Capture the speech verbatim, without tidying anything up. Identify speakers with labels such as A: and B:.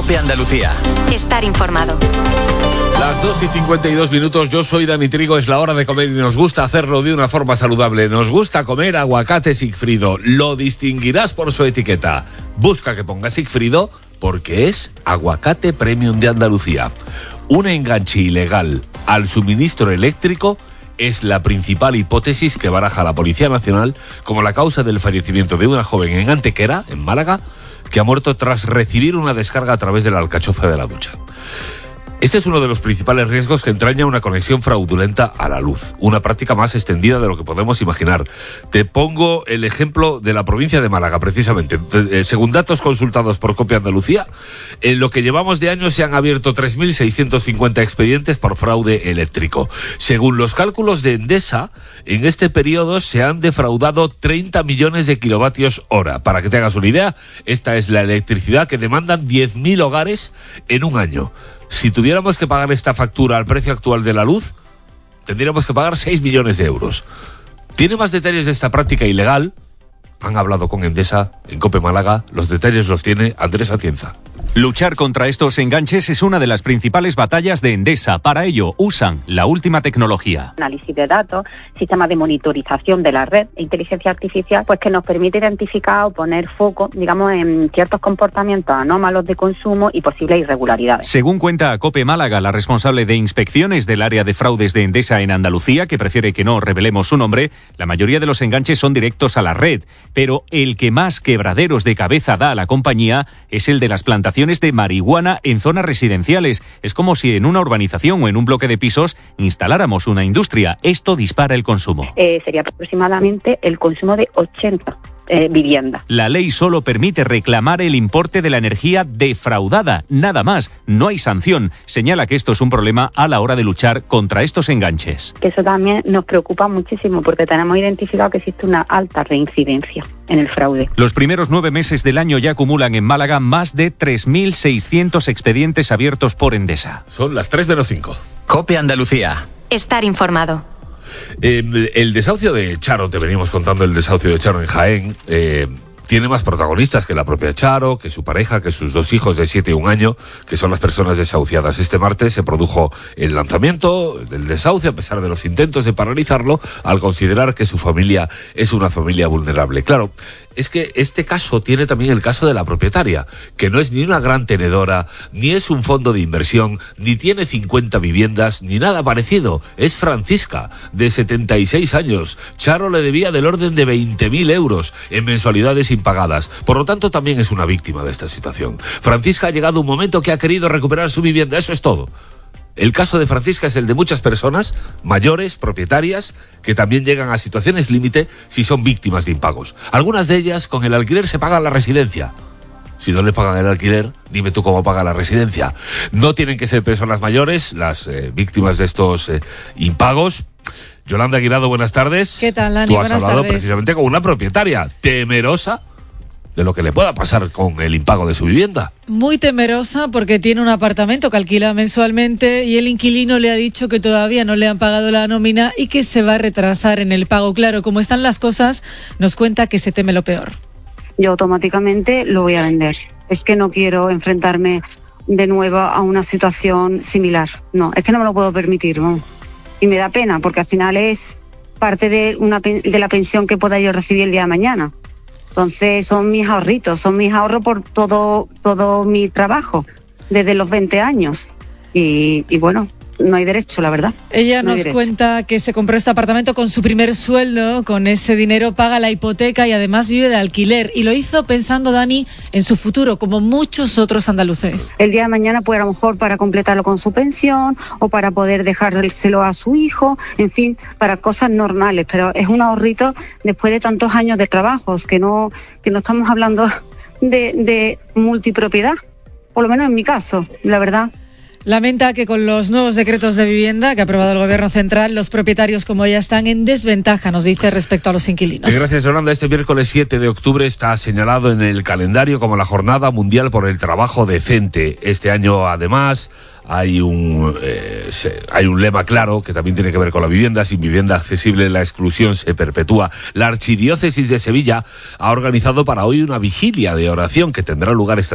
A: COPE Andalucía.
B: Estar informado.
C: Las dos y cincuenta y dos minutos, yo soy Dani Trigo, es la hora de comer y nos gusta hacerlo de una forma saludable. Nos gusta comer aguacate Sigfrido, lo distinguirás por su etiqueta. Busca que ponga Sigfrido porque es aguacate premium de Andalucía. Un enganche ilegal al suministro eléctrico es la principal hipótesis que baraja la Policía Nacional como la causa del fallecimiento de una joven en Antequera, en Málaga, que ha muerto tras recibir una descarga a través de la alcachofa de la ducha. Este es uno de los principales riesgos que entraña una conexión fraudulenta a la luz, una práctica más extendida de lo que podemos imaginar. Te pongo el ejemplo de la provincia de Málaga, precisamente. Según datos consultados por COPE Andalucía, en lo que llevamos de año se han abierto tres mil seiscientos cincuenta expedientes por fraude eléctrico. Según los cálculos de Endesa, en este periodo se han defraudado treinta millones de kilovatios hora. Para que te hagas una idea, esta es la electricidad que demandan diez mil hogares en un año. Si tuviéramos que pagar esta factura al precio actual de la luz, tendríamos que pagar seis millones de euros. ¿Tiene más detalles de esta práctica ilegal? Han hablado con Endesa en COPE Málaga. Los detalles los tiene Andrés Atienza.
D: Luchar contra estos enganches es una de las principales batallas de Endesa. Para ello, usan la última tecnología.
E: Análisis de datos, sistemas de monitorización de la red e inteligencia artificial, pues que nos permite identificar o poner foco, digamos, en ciertos comportamientos anómalos de consumo y posibles irregularidades.
D: Según cuenta COPE Málaga, la responsable de inspecciones del área de fraudes de Endesa en Andalucía, que prefiere que no revelemos su nombre, la mayoría de los enganches son directos a la red, pero el que más quebraderos de cabeza da a la compañía es el de las plantaciones de marihuana en zonas residenciales. Es como si en una urbanización o en un bloque de pisos instaláramos una industria. Esto dispara el consumo.
E: Eh, sería aproximadamente el consumo de ochenta eh, viviendas.
D: La ley solo permite reclamar el importe de la energía defraudada, nada más. No hay sanción. Señala que esto es un problema a la hora de luchar contra estos enganches.
E: Que eso también nos preocupa muchísimo porque tenemos identificado que existe una alta reincidencia en el fraude.
D: Los primeros nueve meses del año ya acumulan en Málaga más de tres mil seiscientos expedientes abiertos por Endesa.
C: Son las tres menos cinco.
A: COPE Andalucía.
B: Estar informado.
C: Eh, el desahucio de Charo, te venimos contando el desahucio de Charo en Jaén, eh, tiene más protagonistas que la propia Charo, que su pareja, que sus dos hijos de siete y un año, que son las personas desahuciadas. Este martes se produjo el lanzamiento del desahucio a pesar de los intentos de paralizarlo, al considerar que su familia es una familia vulnerable. Claro, es que este caso tiene también el caso de la propietaria, que no es ni una gran tenedora, ni es un fondo de inversión, ni tiene cincuenta viviendas, ni nada parecido. Es Francisca, de setenta y seis años. Charo le debía del orden de veinte mil euros en mensualidades impagadas. Por lo tanto, también es una víctima de esta situación. Francisca ha llegado un momento que ha querido recuperar su vivienda. Eso es todo. El caso de Francisca es el de muchas personas, mayores, propietarias, que también llegan a situaciones límite si son víctimas de impagos. Algunas de ellas, con el alquiler se pagan la residencia. Si no le pagan el alquiler, dime tú cómo paga la residencia. No tienen que ser personas mayores las eh, víctimas de estos eh, impagos. Yolanda Guirado, buenas tardes.
F: ¿Qué tal, Lani?
C: Tú has
F: Buenas
C: hablado
F: tardes.
C: precisamente con una propietaria temerosa de lo que le pueda pasar con el impago de su vivienda.
F: Muy temerosa porque tiene un apartamento que alquila mensualmente y el inquilino le ha dicho que todavía no le han pagado la nómina y que se va a retrasar en el pago. Claro, como están las cosas, nos cuenta que se teme lo peor.
G: Yo automáticamente lo voy a vender. Es que no quiero enfrentarme de nuevo a una situación similar. No, es que no me lo puedo permitir, ¿no? Y me da pena porque al final es parte de, una, de la pensión que pueda yo recibir el día de mañana. Entonces son mis ahorritos, son mis ahorros por todo todo mi trabajo desde los veinte años. Y, y bueno, no hay derecho, la verdad.
F: Ella
G: no
F: nos cuenta que se compró este apartamento con su primer sueldo, con ese dinero paga la hipoteca y además vive de alquiler. Y lo hizo pensando, Dani, en su futuro, como muchos otros andaluces.
G: El día de mañana, pues a lo mejor para completarlo con su pensión o para poder dejárselo a su hijo, en fin, para cosas normales. Pero es un ahorrito después de tantos años de trabajos, que no, que no estamos hablando de, de multipropiedad, por lo menos en mi caso, la verdad.
F: Lamenta que con los nuevos decretos de vivienda que ha aprobado el Gobierno Central, los propietarios como ella están en desventaja, nos dice, respecto a los inquilinos.
C: Gracias, Yolanda. Este miércoles siete de octubre está señalado en el calendario como la Jornada Mundial por el Trabajo Decente. Este año, además, hay un eh, se, hay un lema claro que también tiene que ver con la vivienda. Sin vivienda accesible, la exclusión se perpetúa. La Archidiócesis de Sevilla ha organizado para hoy una vigilia de oración que tendrá lugar esta